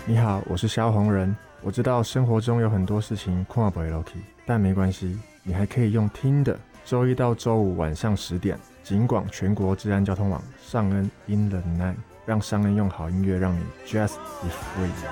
你好，我是萧红人。我知道生活中有很多事情看不下去，但没关系，你还可以用听的。周一到周五晚上10点，警广全国治安交通网上恩 in the night， 让上恩用好音乐让你 just be free。